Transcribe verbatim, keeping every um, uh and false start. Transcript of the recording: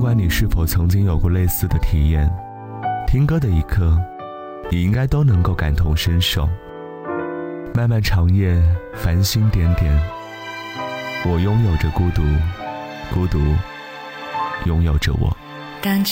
管你是否曾经有过类似的体验，听歌的一刻，你应该都能够感同身受。漫漫长夜，繁星点点，我拥有着孤独，孤独拥有着我。 当